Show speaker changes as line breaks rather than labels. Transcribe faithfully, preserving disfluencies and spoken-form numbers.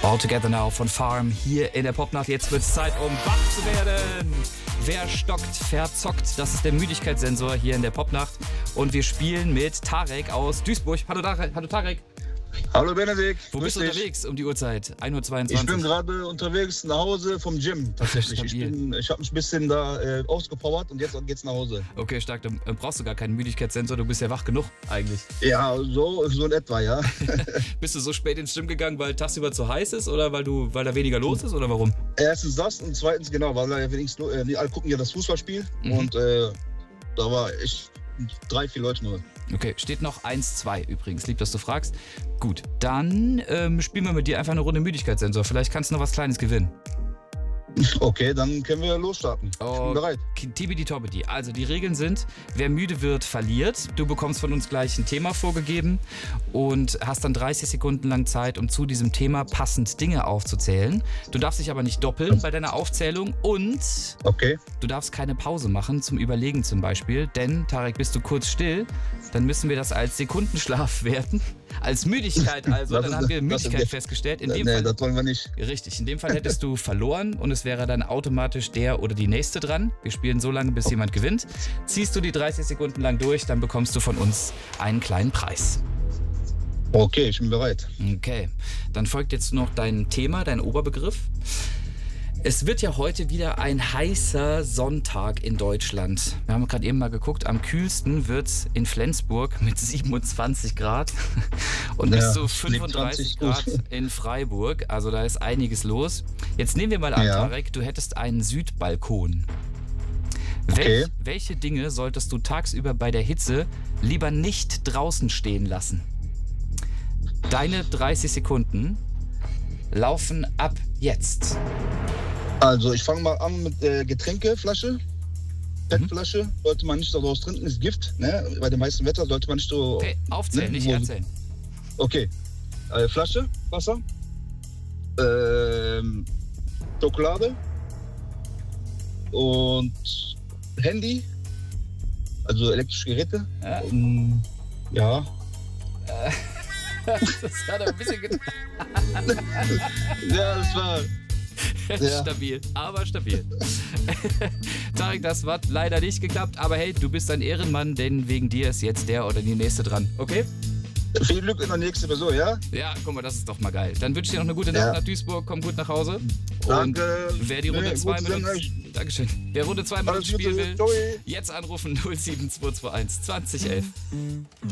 All Together Now von Farm hier in der Popnacht. Jetzt wird es Zeit, um wach zu werden. Wer stockt, verzockt. Das ist der Müdigkeitssensor hier in der Popnacht. Und wir spielen mit Tarek aus Duisburg. Hallo Tarek. Hallo Tarek.
Hallo Benedikt.
Wo bist du
dich.
unterwegs um die Uhrzeit? ein Uhr zweiundzwanzig.
Ich bin gerade unterwegs nach Hause vom Gym tatsächlich. Ich, bin- ich habe mich ein bisschen da äh, ausgepowert und jetzt geht's nach Hause.
Okay, stark. Dann äh, brauchst du gar keinen Müdigkeitssensor. Du bist ja wach genug eigentlich.
Ja, so, so in etwa, ja.
Bist du so spät ins Gym gegangen, weil tagsüber zu heiß ist oder weil, du, weil da weniger los ist oder warum?
Erstens das und zweitens, genau, weil da wenigstens, äh, die alle gucken ja das Fußballspiel
Mhm.
und äh, da war ich drei, vier Leute nur.
Okay, steht noch eins zwei übrigens. Lieb, dass du fragst. Gut, dann ähm, spielen wir mit dir einfach eine Runde Müdigkeitssensor. Vielleicht kannst du noch was Kleines gewinnen.
Okay, dann können wir losstarten. Ich
Oh,
bin bereit.
Tibidi Tobbidi. Also die Regeln sind, wer müde wird, verliert. Du bekommst von uns gleich ein Thema vorgegeben und hast dann dreißig Sekunden lang Zeit, um zu diesem Thema passend Dinge aufzuzählen. Du darfst dich aber nicht doppeln bei deiner Aufzählung und
Okay.
du darfst keine Pause machen, zum Überlegen zum Beispiel. Denn, Tarek, bist du kurz still, dann müssen wir das als Sekundenschlaf werten. Als Müdigkeit also.
Das
Dann
ist-
haben wir
das
Müdigkeit
ist-
festgestellt. In
Nee,
dem Fall
das wollen wir nicht.
Richtig, in dem Fall hättest du verloren und es wäre dann automatisch der oder die Nächste dran. Wir spielen so lange, bis jemand gewinnt. Ziehst du die dreißig Sekunden lang durch, dann bekommst du von uns einen kleinen Preis.
Okay, ich bin bereit.
Okay, dann folgt jetzt noch dein Thema, dein Oberbegriff. Es wird ja heute wieder ein heißer Sonntag in Deutschland. Wir haben gerade eben mal geguckt, am kühlsten wird es in Flensburg mit siebenundzwanzig Grad und
Ja,
bis zu
liegt
fünfunddreißig
zwanzig gut.
Grad in Freiburg. Also da ist einiges los. Jetzt nehmen wir mal an,
Ja.
Tarek, du hättest einen Südbalkon.
Okay.
Welch, welche Dinge solltest du tagsüber bei der Hitze lieber nicht draußen stehen lassen? Deine dreißig Sekunden laufen ab jetzt.
Also ich fange mal an mit äh, Getränkeflasche. P E T-Flasche sollte man nicht daraus trinken, ist Gift. Ne? Bei dem heißen Wetter sollte man nicht so...
Okay, aufzählen,
Ne,
nicht
wo-
erzählen.
Okay. Äh, Flasche, Wasser. Ähm, Schokolade. Und Handy. Also elektrische Geräte.
Ja.
Ähm, ja.
Das hat er ein bisschen getan.
Ja, das war... Ja.
Stabil, aber stabil. Tarek, das hat leider nicht geklappt, aber hey, du bist ein Ehrenmann, denn wegen dir ist jetzt der oder die Nächste dran, okay?
Viel Glück in der nächsten Person, ja?
Ja, guck mal, das ist doch mal geil. Dann wünsche ich dir noch eine gute Nacht
Ja.
nach Duisburg, komm gut nach Hause.
Danke.
Und wer die Runde
Nee,
zwei
gute
mit uns,
Sendung.
Dankeschön. Wer Runde zwei mit uns
Alles Gute.
spielen will,
Ciao.
jetzt anrufen null sieben zwei zwei eins zwanzig elf.